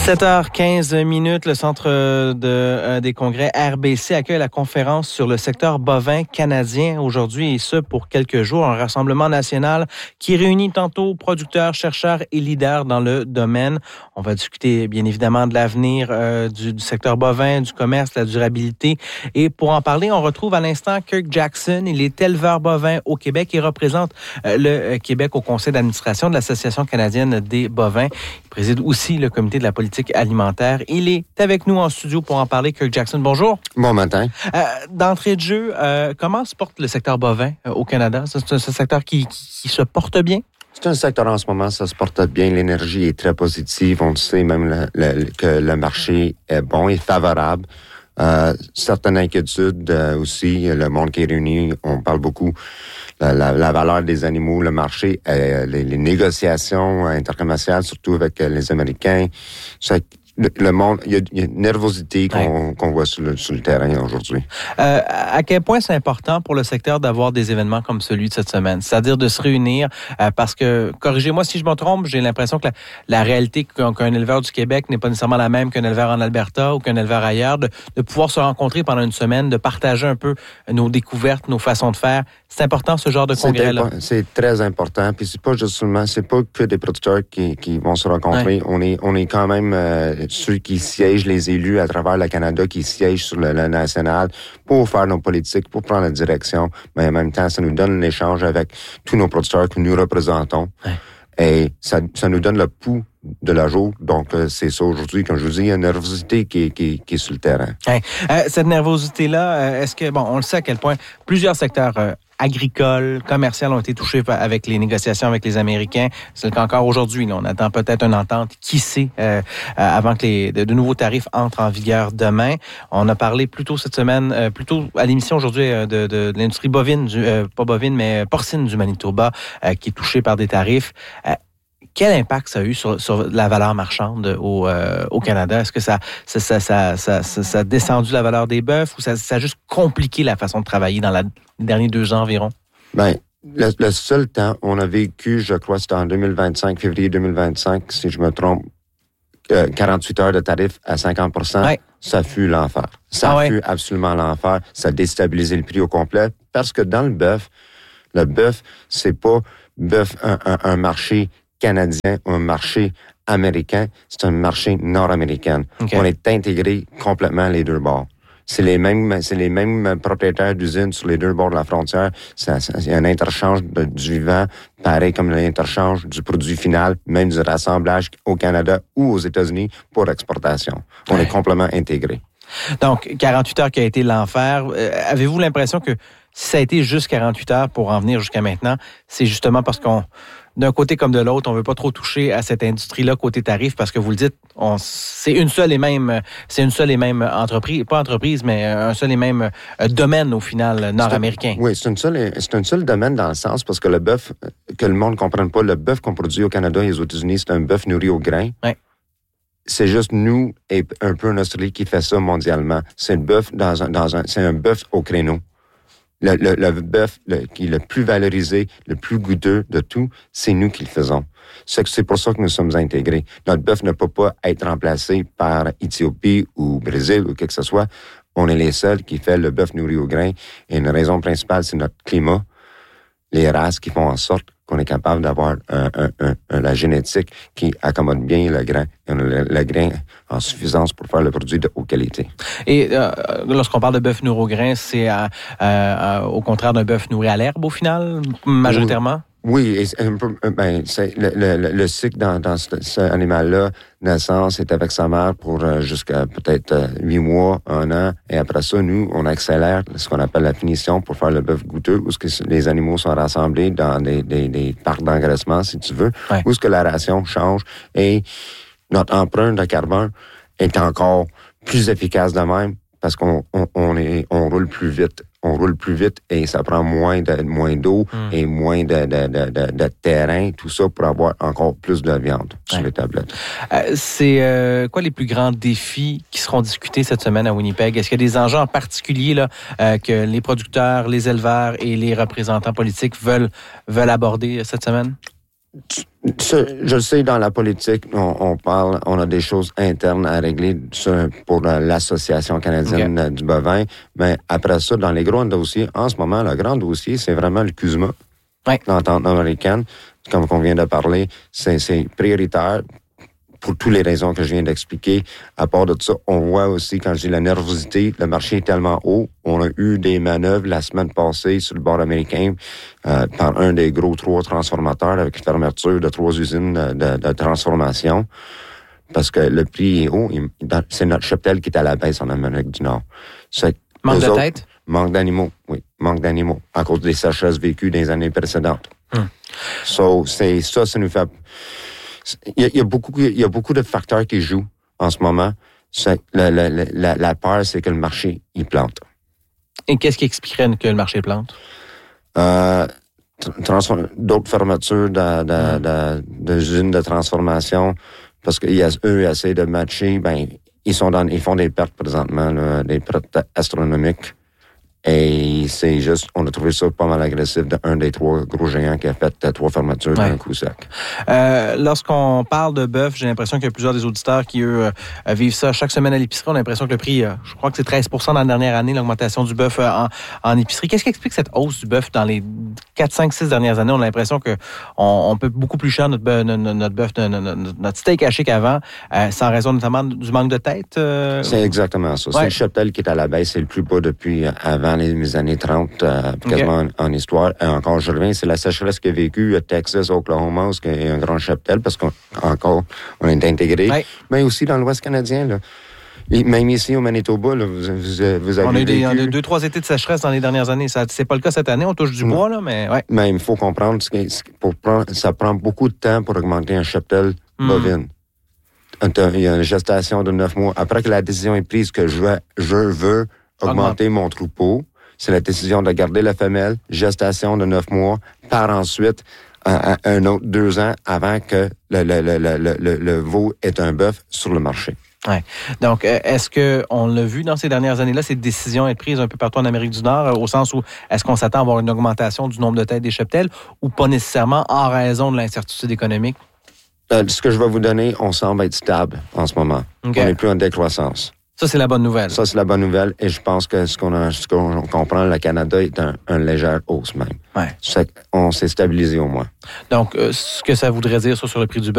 7h15, le Centre des congrès RBC accueille la conférence sur le secteur bovin canadien aujourd'hui, et ce pour quelques jours. Un rassemblement national qui réunit tantôt producteurs, chercheurs et leaders dans le domaine. On va discuter bien évidemment de l'avenir du secteur bovin, du commerce, de la durabilité. Et pour en parler, on retrouve à l'instant Kirk Jackson. Il est éleveur bovin au Québec et représente le Québec au conseil d'administration de l'Association canadienne des bovins. Il préside aussi le comité de la politique alimentaire. Il est avec nous en studio pour en parler. Kirk Jackson, bonjour. Bon matin. D'entrée de jeu, comment se porte le secteur bovin au Canada? C'est un secteur qui se porte bien? C'est un secteur en ce moment, ça se porte bien. L'énergie est très positive. On sait même que le marché est bon et favorable. Certaines inquiétudes aussi. Le monde qui est réuni, on parle beaucoup la valeur des animaux, le marché, les négociations intercommerciales, surtout avec les Américains. Le monde, il y a une nervosité qu'on voit sur le terrain aujourd'hui. À quel point c'est important pour le secteur d'avoir des événements comme celui de cette semaine? C'est-à-dire de se réunir parce que, corrigez-moi si je me trompe, j'ai l'impression que la réalité qu'un éleveur du Québec n'est pas nécessairement la même qu'un éleveur en Alberta ou qu'un éleveur ailleurs, de pouvoir se rencontrer pendant une semaine, de partager un peu nos découvertes, nos façons de faire. C'est important, ce genre de congrès-là? C'est très important. Puis c'est pas que des producteurs qui vont se rencontrer. Ouais. On est quand même ceux qui siègent, les élus à travers le Canada, qui siègent sur le national pour faire nos politiques, pour prendre la direction. Mais en même temps, ça nous donne l'échange avec tous nos producteurs que nous représentons. Ouais. Et ça nous donne le pouls de la jour. Donc, c'est ça aujourd'hui. Comme je vous dis, il y a une nervosité qui est sur le terrain. Hey, cette nervosité-là, est-ce que, on le sait à quel point plusieurs secteurs agricoles, commerciaux ont été touchés avec les négociations avec les Américains. C'est le cas encore aujourd'hui. On attend peut-être une entente, qui sait, avant que de nouveaux tarifs entrent en vigueur demain. On a parlé plus tôt cette semaine, plutôt à l'émission aujourd'hui, de l'industrie bovine, pas bovine, mais porcine du Manitoba, qui est touchée par des tarifs. Quel impact ça a eu sur la valeur marchande au Canada? Est-ce que ça a descendu la valeur des bœufs ou ça a juste compliqué la façon de travailler dans les derniers 2 ans environ? Bien, le seul temps, on a vécu, je crois, c'était en 2025, février 2025, si je me trompe, 48 heures de tarif à 50%, ouais. Ça fut l'enfer. Ça fut absolument l'enfer. Ça a déstabilisé le prix au complet parce que dans le bœuf, c'est pas un marché canadien, un marché américain, c'est un marché nord-américain. Okay. On est intégré complètement les deux bords. C'est les mêmes propriétaires d'usines sur les deux bords de la frontière. Il y a un interchange du vivant, pareil comme l'interchange du produit final, même du rassemblage au Canada ou aux États-Unis pour exportation. On est complètement intégré. Donc, 48 heures qui a été l'enfer. Avez-vous l'impression que si ça a été juste 48 heures pour en venir jusqu'à maintenant, c'est justement parce d'un côté comme de l'autre, on veut pas trop toucher à cette industrie-là côté tarif parce que vous le dites, c'est une seule et même entreprise, pas entreprise, mais un seul et même domaine au final nord-américain. Oui, c'est un seul domaine dans le sens parce que le bœuf, que le monde ne comprenne pas, le bœuf qu'on produit au Canada et aux États-Unis, c'est un bœuf nourri au grain. Ouais. C'est juste nous et un peu en Australie qui fait ça mondialement. C'est un bœuf c'est un bœuf au créneau. Le bœuf qui est le plus valorisé, le plus goûteux de tout, c'est nous qui le faisons. C'est pour ça que nous sommes intégrés. Notre bœuf ne peut pas être remplacé par Éthiopie ou Brésil ou quoi que ce soit. On est les seuls qui fait le bœuf nourri au grain. Et une raison principale, c'est notre climat, les races qui font en sorte qu'on est capable d'avoir la génétique qui accommode bien le grain. On a le grain en suffisance pour faire le produit de haute qualité. Et lorsqu'on parle de bœuf nourri au grain, c'est au contraire d'un bœuf nourri à l'herbe au final, majoritairement? Oui, et c'est le cycle dans cet animal-là, naissance, est avec sa mère pour jusqu'à peut-être 8 mois, 1 an. Et après ça, nous, on accélère ce qu'on appelle la finition pour faire le bœuf goûteux, où ce que les animaux sont rassemblés dans des parcs d'engraissement, si tu veux, ouais. Où ce que la ration change. Et notre empreinte de carbone est encore plus efficace de même parce qu'on roule plus vite. On roule plus vite et ça prend moins d'eau et moins de terrain, tout ça pour avoir encore plus de viande sur les tablettes. C'est quoi les plus grands défis qui seront discutés cette semaine à Winnipeg? Est-ce qu'il y a des enjeux en particulier là, que les producteurs, les éleveurs et les représentants politiques veulent aborder cette semaine? Je le sais, dans la politique, on parle, on a des choses internes à régler pour l'Association canadienne du bovin, mais après ça, dans les gros dossiers, en ce moment, le grand dossier, c'est vraiment le CUSMA, l'entente américaine. Comme on vient de parler, c'est prioritaire pour toutes les raisons que je viens d'expliquer. À part de ça, on voit aussi, quand je dis la nervosité, le marché est tellement haut. On a eu des manœuvres la semaine passée sur le bord américain par un des gros 3 transformateurs avec une fermeture de 3 usines de transformation. Parce que le prix est haut. C'est notre cheptel qui est à la baisse en Amérique du Nord. Manque de tête? Manque d'animaux, oui. Manque d'animaux à cause des sécheresses vécues dans les années précédentes. Ça nous fait... Il y a beaucoup de facteurs qui jouent en ce moment. La peur, c'est que le marché, il plante. Et qu'est-ce qui expliquerait que le marché plante? D'autres fermetures d'usines de transformation, parce qu'eux essaient de matcher, ils font des pertes présentement, là, des pertes astronomiques. Et c'est juste, on a trouvé ça pas mal agressif d'un des 3 gros géants qui a fait 3 fermetures d'un coup sec. Lorsqu'on parle de bœuf, j'ai l'impression qu'il y a plusieurs des auditeurs qui, eux, vivent ça chaque semaine à l'épicerie. On a l'impression que le prix, je crois que c'est 13% dans la dernière année, l'augmentation du bœuf en épicerie. Qu'est-ce qui explique cette hausse du bœuf dans les 4, 5, 6 dernières années? On a l'impression qu'on peut beaucoup plus cher notre bœuf, notre steak haché qu'avant, sans raison notamment du manque de tête. C'est exactement ça. C'est le cheptel qui est à la baisse. C'est le plus bas depuis avant les années 30, quasiment en histoire. Et encore, je reviens, c'est la sécheresse qui a vécu à Texas, Oklahoma, où il y a un grand cheptel, parce qu'on est intégré. Ouais. Mais aussi dans l'Ouest canadien, là. Et même ici, au Manitoba, là, vous avez on a eu 2-3 étés de sécheresse dans les dernières années. C'est pas le cas cette année, on touche du bois, là, mais ouais. Mais il faut comprendre que ça prend beaucoup de temps pour augmenter un cheptel bovine. Il y a une gestation de 9 mois. Après que la décision est prise que je veux augmenter mon troupeau, c'est la décision de garder la femelle, gestation de 9 mois, par ensuite un autre 2 ans avant que le veau ait un bœuf sur le marché. Ouais. Donc, est-ce qu'on l'a vu dans ces dernières années-là, ces décisions être prises un peu partout en Amérique du Nord, au sens où est-ce qu'on s'attend à avoir une augmentation du nombre de têtes des cheptels ou pas nécessairement en raison de l'incertitude économique? Ce que je vais vous donner, on semble être stable en ce moment. Okay. On n'est plus en décroissance. Ça, c'est la bonne nouvelle. Ça, c'est la bonne nouvelle. Et je pense que ce qu'on comprend, le Canada est un légère hausse même. Ouais. On s'est stabilisé au moins. Donc, ce que ça voudrait dire ça, sur le prix du bœuf,